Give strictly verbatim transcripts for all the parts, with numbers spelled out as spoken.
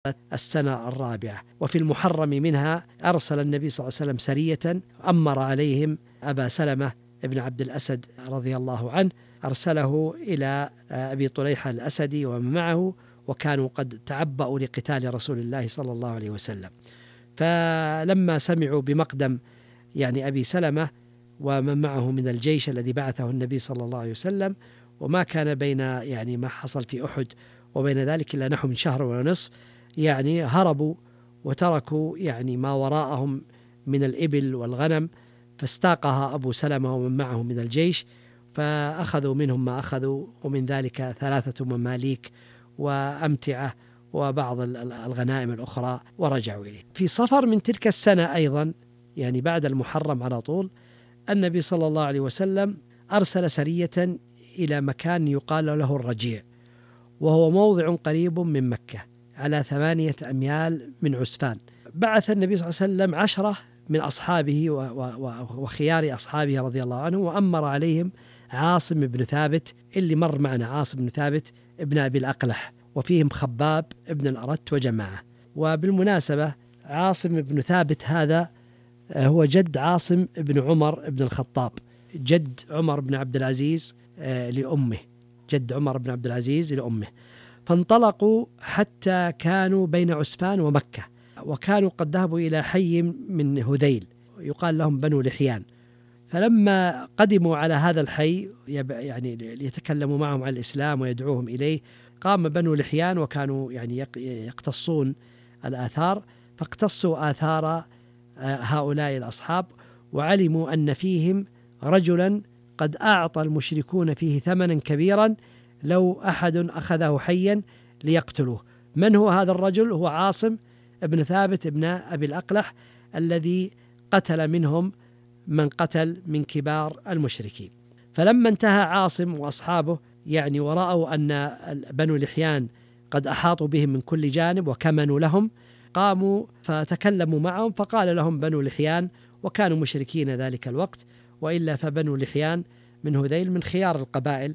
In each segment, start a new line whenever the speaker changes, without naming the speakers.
السنة الرابعة. وفي المحرم منها أرسل النبي صلى الله عليه وسلم سرية أمر عليهم أبا سلمة ابن عبد الأسد رضي الله عنه، أرسله إلى أبي طليحة الأسدي ومن معه، وكانوا قد تعبأوا لقتال رسول الله صلى الله عليه وسلم. فلما سمعوا بمقدم يعني أبي سلمة ومن معه من الجيش الذي بعثه النبي صلى الله عليه وسلم، وما كان بين يعني ما حصل في أحد وبين ذلك إلا نحو من شهر ونصف، يعني هربوا وتركوا يعني ما وراءهم من الإبل والغنم، فاستاقها أبو سلمة ومن معه من الجيش، فأخذوا منهم ما أخذوا، ومن ذلك ثلاثة مماليك وأمتعة وبعض الغنائم الأخرى، ورجعوا إليه. في صفر من تلك السنة أيضا، يعني بعد المحرم على طول، النبي صلى الله عليه وسلم أرسل سرية إلى مكان يقال له الرجيع، وهو موضع قريب من مكة على ثمانية أميال من عسفان. بعث النبي صلى الله عليه وسلم عشرة من أصحابه وخيار أصحابه رضي الله عنه، وأمر عليهم عاصم بن ثابت اللي مر معنا، عاصم بن ثابت ابن أبي الأقلح، وفيهم خباب ابن الأرت وجماعة. وبالمناسبة عاصم بن ثابت هذا هو جد عاصم بن عمر بن الخطاب، جد عمر بن عبد العزيز لأمه، جد عمر بن عبد العزيز لأمه. فانطلقوا حتى كانوا بين عسفان ومكة، وكانوا قد ذهبوا إلى حي من هذيل يقال لهم بنو لحيان. فلما قدموا على هذا الحي يعني ليتكلموا معهم عن الإسلام ويدعوهم إليه، قام بنو لحيان وكانوا يعني يقتصون الآثار، فاقتصوا آثار هؤلاء الأصحاب، وعلموا أن فيهم رجلا قد أعطى المشركون فيه ثمنا كبيرا لو أحد أخذه حيا ليقتلوه. من هو هذا الرجل؟ هو عاصم ابن ثابت ابن أبي الأقلح، الذي قتل منهم من قتل من كبار المشركين. فلما انتهى عاصم وأصحابه يعني ورأوا أن بنو لحيان قد أحاطوا بهم من كل جانب وكمنوا لهم، قاموا فتكلموا معهم، فقال لهم بنو لحيان، وكانوا مشركين ذلك الوقت، وإلا فبنو لحيان من هذيل من خيار القبائل،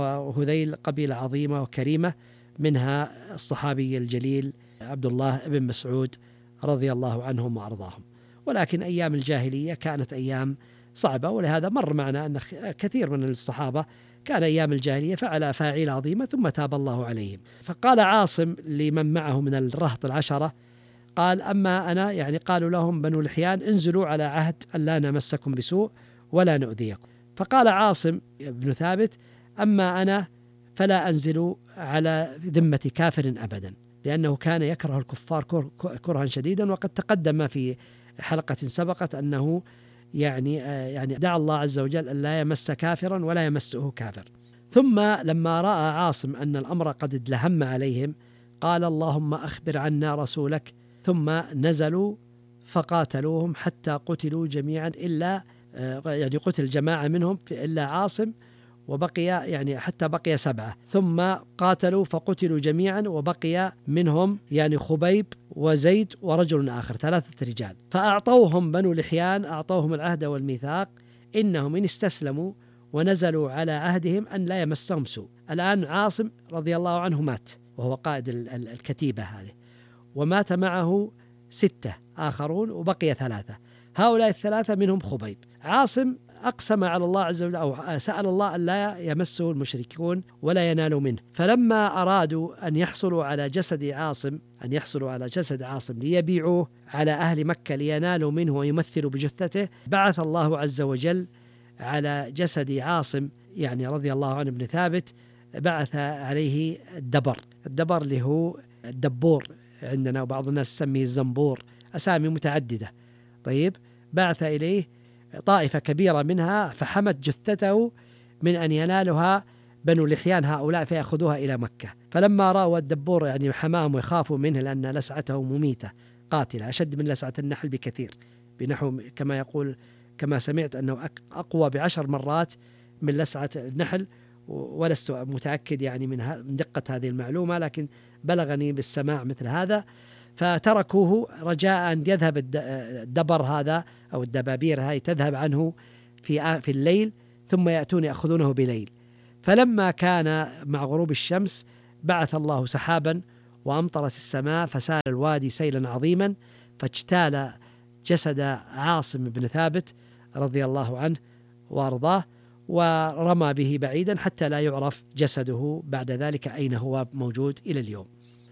وهذيل قبيلة عظيمة وكريمة، منها الصحابي الجليل عبد الله بن مسعود رضي الله عنهم وأرضاهم. ولكن أيام الجاهلية كانت أيام صعبة، ولهذا مر معنا أن كثير من الصحابة كان أيام الجاهلية فعل أفاعيل عظيمة ثم تاب الله عليهم. فقال عاصم لمن معه من الرهط العشرة، قال أما أنا، يعني قالوا لهم بنو لحيان انزلوا على عهد أن لا نمسكم بسوء ولا نؤذيكم. فقال عاصم بن ثابت أما أنا فلا أنزل على ذمة كافر أبدا، لأنه كان يكره الكفار كرها شديدا، وقد تقدم في حلقة سبقت أنه يعني يعني دعا الله عز وجل أن لا يمس كافرا ولا يمسه كافر. ثم لما رأى عاصم أن الأمر قد ادلهم عليهم، قال اللهم أخبر عنا رسولك، ثم نزلوا فقاتلوهم حتى قتلوا جميعا، إلا يعني قتل جماعة منهم إلا عاصم، وبقي يعني حتى بقي سبعة، ثم قاتلوا فقتلوا جميعا، وبقي منهم يعني خبيب وزيد ورجل آخر، ثلاثة رجال. فأعطوهم بنو لحيان، أعطوهم العهد والميثاق إنهم إن استسلموا ونزلوا على عهدهم أن لا يمسهم سوء. الآن عاصم رضي الله عنه مات، وهو قائد الكتيبة هذه، ومات معه ستة آخرون وبقي ثلاثة، هؤلاء الثلاثة منهم خبيب. عاصم أقسم على الله عز وجل أو سأل الله أن لا يمسه المشركون ولا ينالوا منه. فلما أرادوا أن يحصلوا على جسد عاصم أن يحصلوا على جسد عاصم ليبيعوه على أهل مكة لينالوا منه ويمثلوا بجثته، بعث الله عز وجل على جسد عاصم يعني رضي الله عنه ابن ثابت، بعث عليه الدبر. الدبر اللي هو الدبور عندنا، وبعض الناس يسميه الزنبور، أسامي متعددة. طيب، بعث إليه طائفة كبيرة منها فحمت جثته من أن ينالها بنو لحيان هؤلاء فيأخذوها إلى مكة. فلما رأوا الدبور يعني حماهم ويخافوا منه، لأن لسعته مميتة قاتلة أشد من لسعة النحل بكثير، بنحو كما يقول كما سمعت أنه أقوى بعشر مرات من لسعة النحل، ولست متأكد يعني من دقة هذه المعلومة، لكن بلغني بالسماع مثل هذا. فتركوه رجاء أن يذهب الدبر هذا أو الدبابير هاي تذهب عنه في في الليل، ثم يأتون يأخذونه بليل. فلما كان مع غروب الشمس بعث الله سحابا وأمطرت السماء فسال الوادي سيلا عظيما، فاجتال جسد عاصم بن ثابت رضي الله عنه وأرضاه ورمى به بعيدا حتى لا يعرف جسده بعد ذلك أين هو موجود إلى اليوم.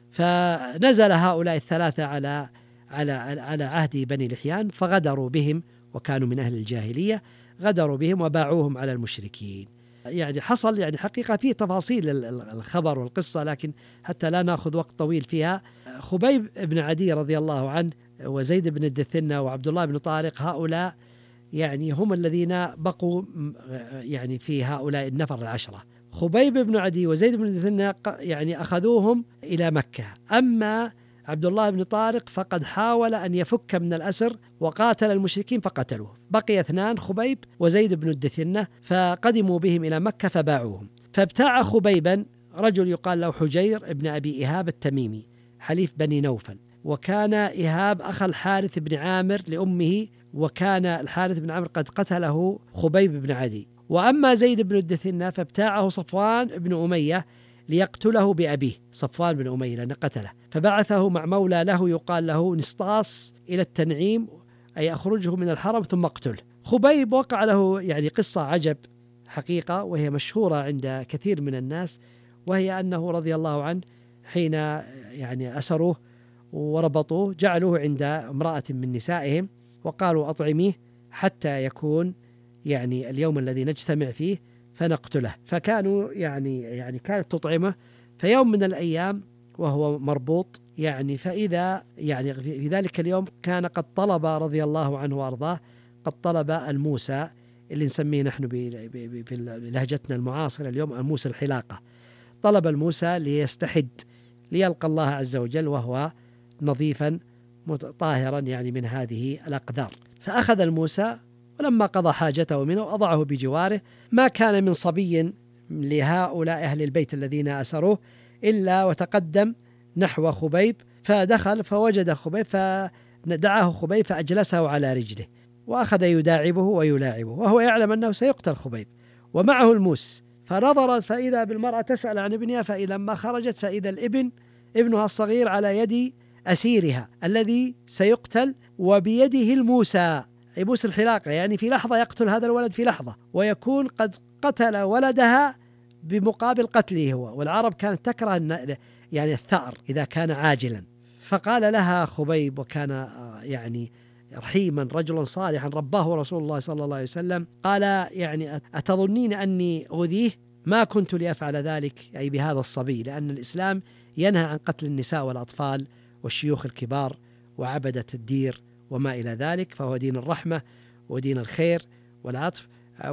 فنزل هؤلاء الثلاثة على على على عهد بني لحيان فغدروا بهم، وكانوا من أهل الجاهلية، غدروا بهم وباعوهم على المشركين. يعني حصل يعني حقيقة فيه تفاصيل الخبر والقصة، لكن حتى لا نأخذ وقت طويل فيها. خبيب بن عدي رضي الله عنه وزيد بن الدثنة وعبد الله بن طارق، هؤلاء يعني هم الذين بقوا يعني في هؤلاء النفر العشرة. خبيب بن عدي وزيد بن الدثنة يعني أخذوهم إلى مكة، أما عبد الله بن طارق فقد حاول أن يفك من الأسر وقاتل المشركين فقتلوه. بقي اثنان، خبيب وزيد بن الدثنة، فقدموا بهم إلى مكة فباعوهم. فابتاع خبيبا رجل يقال له حجير بن أبي إيهاب التميمي حليف بني نوفل، وكان إيهاب أخ الحارث بن عامر لأمه، وكان الحارث بن عامر قد قتله خبيب بن عدي. وأما زيد بن الدثنة فابتاعه صفوان بن أمية ليقتله بأبيه، صفوان بن أمية لأن قتله، فبعثه مع مولى له يقال له نسطاس إلى التنعيم، أي أخرجه من الحرم ثم اقتله. خبيب وقع له يعني قصة عجب حقيقة، وهي مشهورة عند كثير من الناس، وهي أنه رضي الله عنه حين يعني أسروه وربطوه جعلوه عند امرأة من نسائهم وقالوا أطعميه حتى يكون يعني اليوم الذي نجتمع فيه فنقتله. فكانوا يعني يعني كانت تطعمه، فيوم من الأيام وهو مربوط يعني فإذا يعني في ذلك اليوم كان قد طلب رضي الله عنه وأرضاه، قد طلب الموسى اللي نسميه نحن في لهجتنا المعاصرة اليوم الموسى الحلاقة، طلب الموسى ليستحد ليلقى الله عز وجل وهو نظيفا طاهرا يعني من هذه الأقذار. فأخذ الموسى ولما قضى حاجته منه وأضعه بجواره، ما كان من صبي لهؤلاء أهل البيت الذين أسروه إلا وتقدم نحو خبيب، فدخل فوجد خبيب فدعاه خبيب فأجلسه على رجله وأخذ يداعبه ويلاعبه وهو يعلم أنه سيقتل خبيب ومعه الموس. فنظرت فإذا بالمرأة تسأل عن ابنها، فإذا ما خرجت فإذا الابن ابنها الصغير على يد أسيرها الذي سيقتل وبيده الموسى، أي موسى الحلاقة، يعني في لحظة يقتل هذا الولد في لحظة، ويكون قد قتل ولدها بمقابل قتله هو. والعرب كانت تكره يعني الثأر إذا كان عاجلا. فقال لها خبيب، وكان يعني رحيما رجلا صالحا رباه رسول الله صلى الله عليه وسلم، قال يعني أتظنين أني أؤذيه؟ ما كنت لأفعل ذلك، أي بهذا الصبي، لأن الإسلام ينهى عن قتل النساء والأطفال والشيوخ الكبار وعبدة الدير وما إلى ذلك، فهو دين الرحمة ودين الخير والعطف،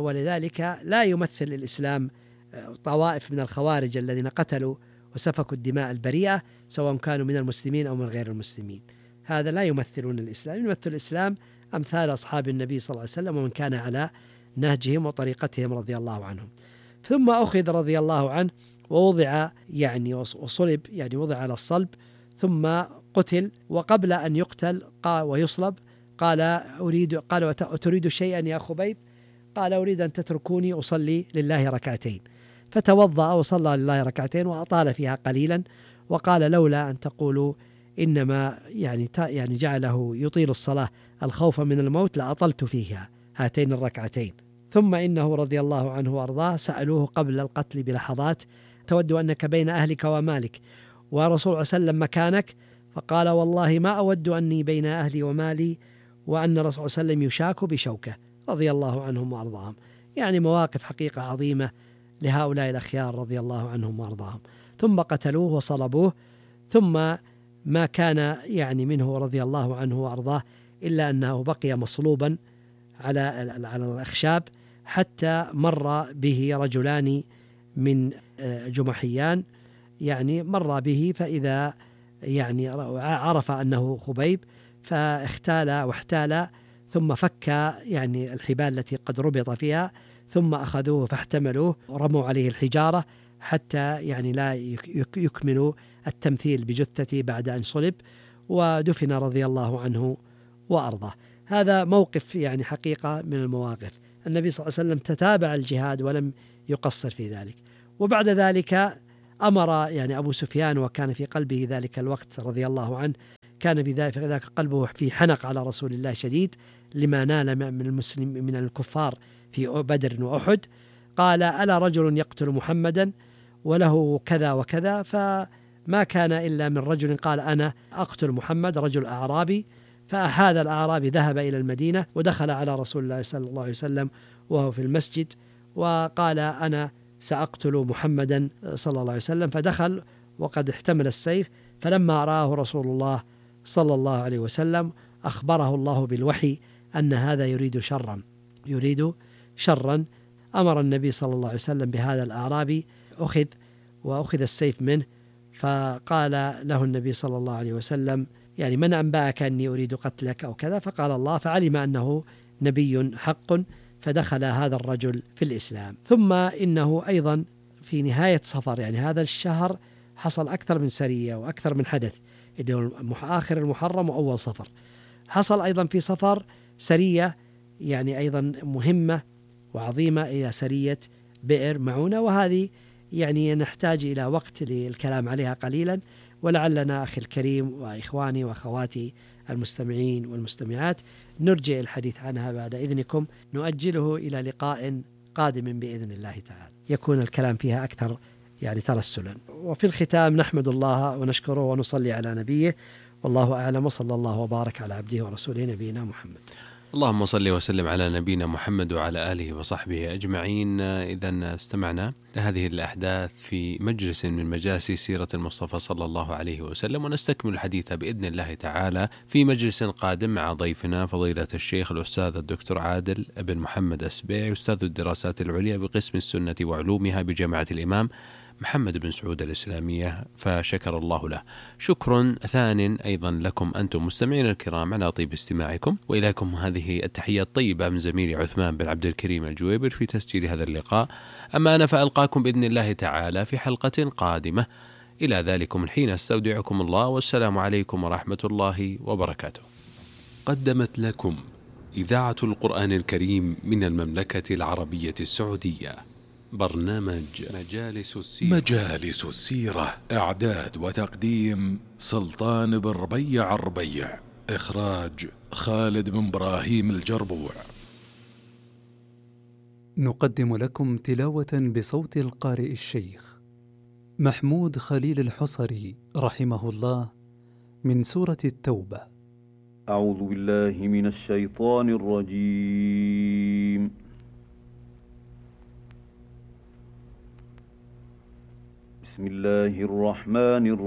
ولذلك لا يمثل الإسلام طوائف من الخوارج الذين قتلوا وسفكوا الدماء البريئة سواء كانوا من المسلمين أو من غير المسلمين. هذا لا يمثلون الإسلام، يمثل الإسلام أمثال أصحاب النبي صلى الله عليه وسلم ومن كان على نهجهم وطريقتهم رضي الله عنهم. ثم أخذ رضي الله عنه ووضع يعني وصلب، يعني وضع على الصلب ثم قتل. وقبل أن يقتل قال ويصلب قال أريد قال أتريد شيئا يا خبيب؟ قال أريد أن تتركوني أصلي لله ركعتين. فتوضأ وصلى لله ركعتين وأطال فيها قليلا، وقال لولا أن تقولوا إنما يعني يعني جعله يطيل الصلاة الخوف من الموت لأطلت فيها هاتين الركعتين. ثم إنه رضي الله عنه وأرضاه سألوه قبل القتل بلحظات تود أنك بين أهلك ومالك ورسول الله صلى الله عليه وسلم مكانك، فقال والله ما أود أني بين أهلي ومالي وأن الرسول صلى الله عليه وسلم يشاك بشوكه رضي الله عنهم وأرضاهم. يعني مواقف حقيقة عظيمة لهؤلاء الأخيار رضي الله عنهم وأرضاهم. ثم قتلوه وصلبوه، ثم ما كان يعني منه رضي الله عنه وأرضاه إلا أنه بقي مصلوبا على على الأخشاب حتى مر به رجلان من جمحيان، يعني مر به فإذا يعني عرف أنه خبيب فاختال واحتال، ثم فك يعني الحبال التي قد ربط فيها، ثم أخذوه فاحتملوه ورموا عليه الحجارة حتى يعني لا يكملوا التمثيل بجثته بعد أن صلب، ودفن رضي الله عنه وأرضاه. هذا موقف يعني حقيقة من المواقف. النبي صلى الله عليه وسلم تتابع الجهاد ولم يقصر في ذلك. وبعد ذلك أمر يعني أبو سفيان، وكان في قلبه ذلك الوقت رضي الله عنه، كان بذلك قلبه في حنق على رسول الله شديد لما نال من المسلم من الكفار في بدر وأحد. قال: ألا رجل يقتل محمدا وله كذا وكذا؟ فما كان إلا من رجل قال: أنا أقتل محمد، رجل أعرابي. فهذا الأعرابي ذهب إلى المدينة ودخل على رسول الله صلى الله عليه وسلم وهو في المسجد، وقال: أنا سأقتل محمدا صلى الله عليه وسلم. فدخل وقد احتمل السيف، فلما رآه رسول الله صلى الله عليه وسلم أخبره الله بالوحي أن هذا يريد شرا يريد شرا أمر النبي صلى الله عليه وسلم بهذا الأعرابي، أخذ وأخذ السيف منه. فقال له النبي صلى الله عليه وسلم: يعني من أنبأك أني أريد قتلك أو كذا؟ فقال الله، فعلم أنه نبي حق، فدخل هذا الرجل في الإسلام. ثم إنه أيضا في نهاية صفر، يعني هذا الشهر حصل أكثر من سرية وأكثر من حدث، إنه آخر المحرم وأول صفر. حصل أيضا في صفر سرية يعني أيضا مهمة وعظيمة، إلى سرية بئر معونة، وهذه يعني نحتاج إلى وقت للكلام عليها قليلا، ولعلنا أخي الكريم وإخواني وأخواتي المستمعين والمستمعات نرجع الحديث عنها بعد إذنكم، نؤجله إلى لقاء قادم بإذن الله تعالى يكون الكلام فيها أكثر يعني ترسلا. وفي الختام نحمد الله ونشكره ونصلي على نبيه، والله أعلم، وصلى الله وبارك على عبده ورسوله نبينا محمد.
اللهم صل وسلم على نبينا محمد وعلى آله وصحبه أجمعين. إذا استمعنا لهذه الأحداث في مجلس من مجالس سيرة المصطفى صلى الله عليه وسلم، ونستكمل الحديث بإذن الله تعالى في مجلس قادم مع ضيفنا فضيلة الشيخ الأستاذ الدكتور عادل بن محمد السبيعي، أستاذ الدراسات العليا بقسم السنة وعلومها بجامعة الإمام محمد بن سعود الإسلامية، فشكر الله له. شكر ثان أيضا لكم أنتم مستمعين الكرام على طيب استماعكم، وإليكم هذه التحية الطيبة من زميلي عثمان بن عبد الكريم الجويبر في تسجيل هذا اللقاء. أما أنا فألقاكم بإذن الله تعالى في حلقة قادمة. إلى ذلكم الحين استودعكم الله، والسلام عليكم ورحمة الله وبركاته.
قدمت لكم إذاعة القرآن الكريم من المملكة العربية السعودية برنامج مجالس السيرة. مجالس السيرة، إعداد وتقديم سلطان بن ربيع الربيع، إخراج خالد بن إبراهيم الجربوع.
نقدم لكم تلاوة بصوت القارئ الشيخ محمود خليل الحصري رحمه الله من سورة التوبة.
أعوذ بالله من الشيطان الرجيم. بسم الله الرحمن الرحيم.